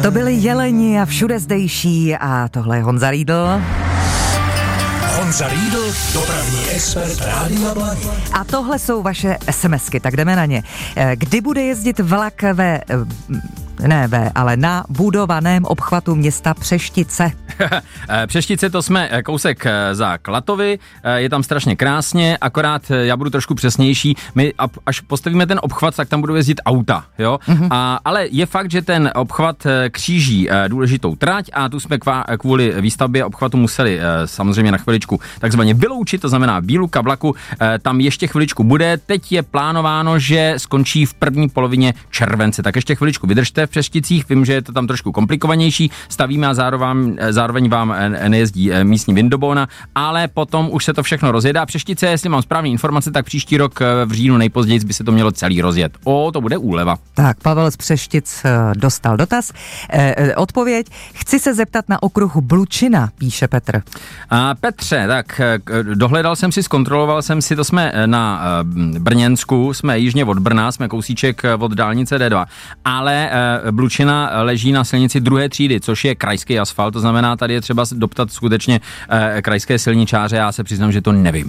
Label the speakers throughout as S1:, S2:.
S1: To byli Jeleni a všude zdejší a tohle je Honza Riedl.
S2: Honza Riedl, dopravní expert Rádia Blaník.
S1: A tohle jsou vaše SMSky, tak jdeme na ně. Kdy bude jezdit vlak ale na budovaném obchvatu města Přeštice?
S3: Přeštice, to jsme kousek za Klatovy, je tam strašně krásně, akorát já budu trošku přesnější, my až postavíme ten obchvat, tak tam budou jezdit auta, jo? Ale je fakt, že ten obchvat kříží důležitou trať a tu jsme kvůli výstavbě obchvatu museli samozřejmě na chviličku takzvaně vyloučit, to znamená výluka vlaku tam ještě chviličku bude, teď je plánováno, že skončí v první polovině července, tak ještě chviličku vydržte v Přešticích, vím, že je to tam trošku komplikovanější, stavíme a zároveň vám nejezdí místní Vindobona, ale potom už se to všechno rozjede a Přeštice, jestli mám správné informace, tak příští rok v říjnu nejpozději by se to mělo celý rozjet. To bude úleva.
S1: Tak, Pavel z Přeštic dostal dotaz. Odpověď. Chci se zeptat na okruh Blučina, píše Petr.
S3: Petře, tak dohledal jsem si, zkontroloval jsem si, to jsme na Brněnsku, jsme jižně od Brna, jsme kousíček od dálnice D2, ale Blučina leží na silnici druhé třídy, což je krajský asfalt, to znamená, tady je třeba doptat skutečně krajské silničáře, já se přiznám, že to nevím.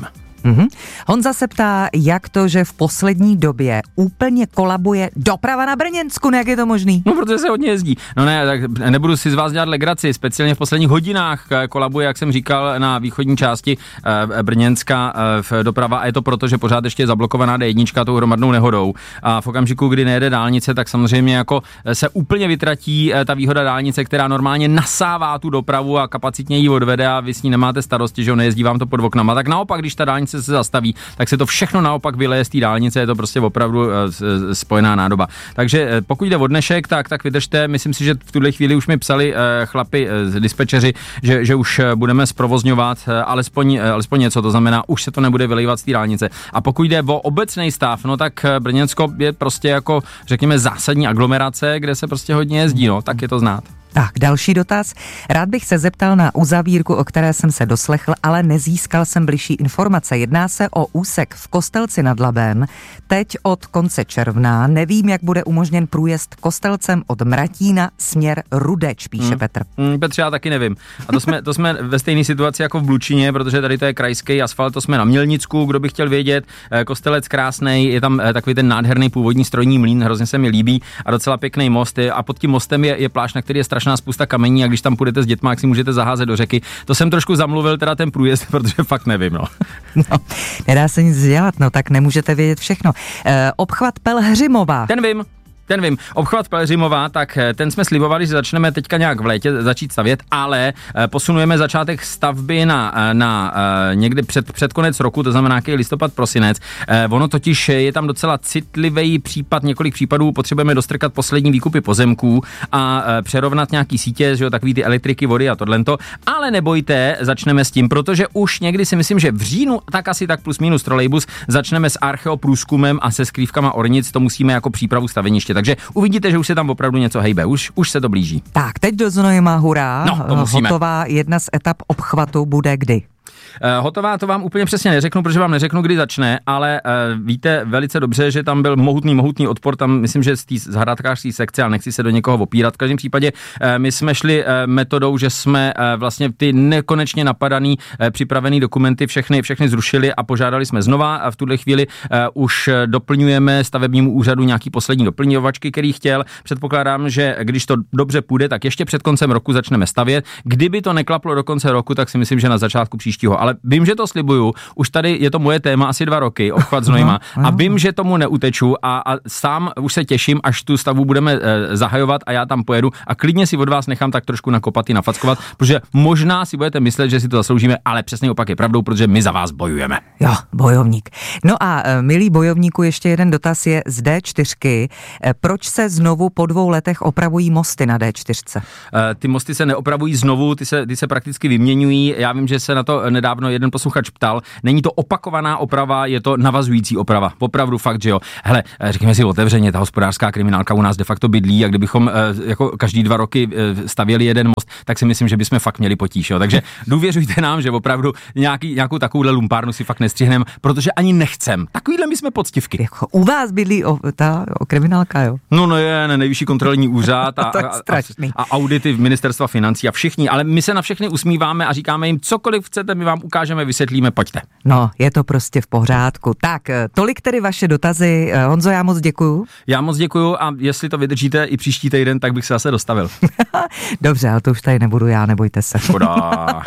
S1: Honza se ptá, jak to, že v poslední době úplně kolabuje doprava na Brněnsku, jak je to možný?
S3: No, protože se hodně jezdí. No ne, tak nebudu si z vás dělat legraci, speciálně v posledních hodinách kolabuje, jak jsem říkal, na východní části Brněnska doprava a je to proto, že pořád ještě je zablokovaná D1 tou hromadnou nehodou a v okamžiku, kdy nejede dálnice, tak samozřejmě jako se úplně vytratí ta výhoda dálnice, která normálně nasává tu dopravu a kapacitně ji odvede a vy s ní nemáte starosti, že nejezdí vám to pod oknama. Tak naopak, když ta dálnice se zastaví, tak se to všechno naopak vyleje z té dálnice, je to prostě opravdu spojená nádoba. Takže pokud jde o dnešek, tak vydržte, myslím si, že v tuhle chvíli už mi psali chlapi z dispečeři, že už budeme zprovozňovat alespoň něco, to znamená, už se to nebude vylejvat z té dálnice. A pokud jde o obecný stav, no tak Brněnsko je prostě jako, řekněme, zásadní aglomerace, kde se prostě hodně jezdí, no, tak je to znát.
S1: Tak, další dotaz. Rád bych se zeptal na uzavírku, o které jsem se doslechl, ale nezískal jsem bližší informace. Jedná se o úsek v Kostelci nad Labem. Teď od konce června nevím, jak bude umožněn průjezd Kostelcem od Mratína směr Rudeč, píše Petr.
S3: Petře, já taky nevím. A to jsme ve stejné situaci jako v Blučině, protože tady to je krajský asfalt, to jsme na Mělnicku, kdo by chtěl vědět. Kostelec krásnej, je tam takový ten nádherný původní strojní mlýn, hrozně se mi líbí a docela pěkný most a pod tím mostem je pláž, na který je strašná spousta kamení a když tam půjdete s dětma, jak si můžete zaházet do řeky. To jsem trošku zamluvil teda ten průjezd, protože fakt nevím, no.
S1: No, nedá se nic dělat, no tak nemůžete vědět všechno. Obchvat Pelhřimova.
S3: Ten vím. Obchvat Pelhřimova, tak ten jsme slibovali, že začneme teďka nějak v létě začít stavět, ale posunujeme začátek stavby na někdy před konec roku, to znamená nějaký listopad, prosinec. Ono totiž je tam docela citlivý případ, několik případů, potřebujeme dostrkat poslední výkupy pozemků a přerovnat nějaký sítě, že jo, takový ty elektriky, vody a tohlento, ale nebojte, začneme s tím, protože už někdy si myslím, že v říjnu, tak asi tak plus minus trolejbus, začneme s archeoprůzkumem a se skrývkama ornic, to musíme jako přípravu staveniště. Takže uvidíte, že už se tam opravdu něco hejbe, už se to blíží.
S1: Tak, teď do Znojma, hurá.
S3: No, to musíme.
S1: Hotová jedna z etap obchvatu bude kdy?
S3: Hotová, to vám úplně přesně neřeknu, protože vám neřeknu, kdy začne, ale víte velice dobře, že tam byl mohutný odpor, tam myslím, že z zahrádkářské sekce, ale nechci se do někoho opírat. V každém případě my jsme šli metodou, že jsme vlastně ty nekonečně napadaný připravený dokumenty všechny zrušili a požádali jsme znova a v tuhle chvíli už doplňujeme stavebnímu úřadu nějaký poslední doplňovačky, který chtěl. Předpokládám, že když to dobře půjde, tak ještě před koncem roku začneme stavět. Kdyby to neklaplo do konce roku, tak si myslím, že na začátku příštího. Ale vím, že to slibuju, už tady je to moje téma asi 2 roky, obchvat Znojma a vím, že tomu neuteču a sám už se těším, až tu stavbu budeme zahajovat a já tam pojedu a klidně si od vás nechám tak trošku nakopat i nafackovat, protože možná si budete myslet, že si to zasloužíme, ale přesný opak je pravdou, protože my za vás bojujeme.
S1: Jo, bojovník. No a milý bojovníku, ještě jeden dotaz je z D4. Proč se znovu po 2 letech opravují mosty na D4?
S3: Ty mosty se neopravují znovu, ty se prakticky vyměňují. Já vím, že se na to nedává nedávno jeden posluchač ptal, není to opakovaná oprava, je to navazující oprava. Opravdu fakt, že jo. Hele, řekněme si otevřeně, ta hospodářská kriminálka u nás de facto bydlí a kdybychom jako každý 2 roky stavěli jeden most, tak si myslím, že bychom fakt měli potíž, jo. Takže důvěřujte nám, že opravdu nějakou takovouhle lumpárnu si fakt nestřihneme, protože ani nechcem. Takovýhle my jsme poctivky.
S1: Jako u vás bydlí ta kriminálka, jo?
S3: No je nejvyšší kontrolní úřad a audity v ministerstva financí a všichni, ale my se na všechny usmíváme a říkáme jim, cokoliv chcete, my vám ukážeme, vysvětlíme, pojďte.
S1: No, je to prostě v pořádku. Tak, tolik tedy vaše dotazy. Honzo, já moc děkuju.
S3: Já moc děkuju a jestli to vydržíte i příští týden, tak bych se zase dostavil.
S1: Dobře, ale to už tady nebudu já, nebojte se.
S3: Škoda.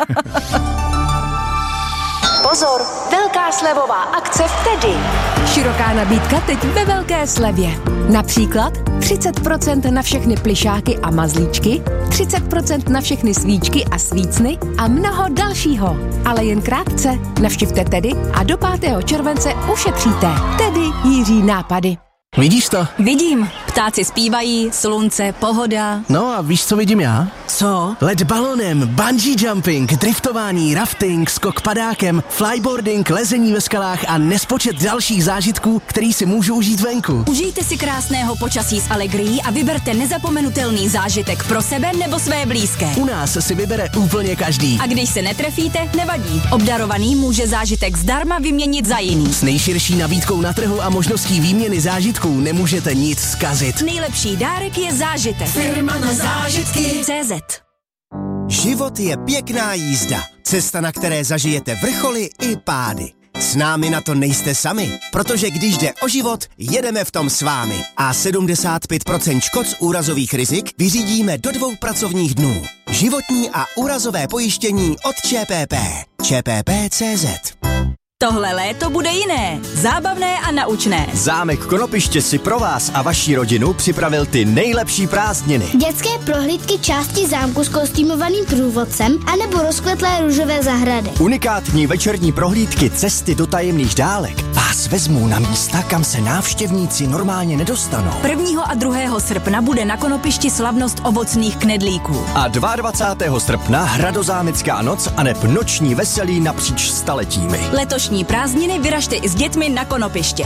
S4: Pozor, velká slevová akce v Tedy.
S5: Široká nabídka teď ve velké slevě. Například 30% na všechny plišáky a mazlíčky, 30% na všechny svíčky a svícny a mnoho dalšího. Ale jen krátce. Navštivte Tedy a do 5. července ušetříte. Tedy Jiří nápady.
S6: Vidíš to?
S7: Vidím. Ptáci zpívají, slunce, pohoda.
S6: No a víš, co vidím já?
S7: Co?
S6: Let balonem, bungee jumping, driftování, rafting, skok padákem, flyboarding, lezení ve skalách a nespočet dalších zážitků, který si můžu užít venku.
S7: Užijte si krásného počasí s Allegrií a vyberte nezapomenutelný zážitek pro sebe nebo své blízké.
S6: U nás si vybere úplně každý.
S7: A když se netrefíte, nevadí. Obdarovaný může zážitek zdarma vyměnit za jiný.
S6: S nejširší nabídkou na trhu a možností výměny zážitků nemůžete nic zkazit.
S7: Nejlepší dárek je zážitek. Firma na zážitky. CZ.
S8: Život je pěkná jízda. Cesta, na které zažijete vrcholy i pády. S námi na to nejste sami, protože když jde o život, jedeme v tom s vámi. A 75% škod z úrazových rizik vyřídíme do 2 pracovních dnů. Životní a úrazové pojištění od ČPP. ČPP.cz.
S7: Tohle léto bude jiné, zábavné a naučné.
S9: Zámek Konopiště si pro vás a vaši rodinu připravil ty nejlepší prázdniny.
S10: Dětské prohlídky části zámku s kostýmovaným průvodcem anebo rozkvetlé růžové zahrady.
S9: Unikátní večerní prohlídky cesty do tajemných dálek vás vezmou na místa, kam se návštěvníci normálně nedostanou.
S7: 1. a 2. srpna bude na Konopišti slavnost ovocných knedlíků.
S9: A 22. srpna hradozámecká noc aneb noční veselí napříč staletími.
S7: Letošní prázdniny vyražte i s dětmi na Konopiště.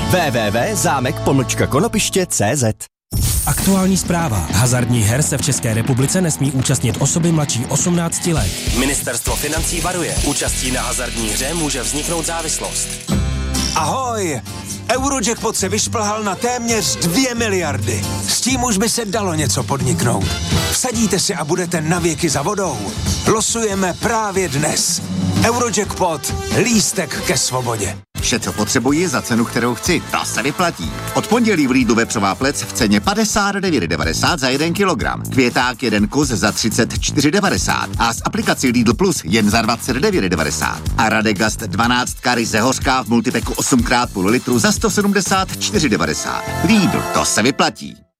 S9: www.zámek-konopiště.cz.
S2: Aktuální zpráva. Hazardních her se v České republice nesmí účastnit osoby mladší 18 let.
S11: Ministerstvo financí varuje. Účastí na hazardní hře může vzniknout závislost.
S12: Ahoj! Eurojackpot se vyšplhal na téměř 2 miliardy. S tím už by se dalo něco podniknout. Vsadíte si a budete navěky za vodou. Losujeme právě dnes. Eurojackpot. Lístek ke svobodě.
S13: Vše, co potřebuji za cenu, kterou chci, ta se vyplatí. Od pondělí v Lidlu vepřová plec v ceně 59,90 za 1 kilogram. Květák 1 kus za 34,90 a z aplikací Lidl Plus jen za 29,90. A Radegast 12 ryze hořká v multipeku 8x půl litru za 174,90. Lidl, to se vyplatí.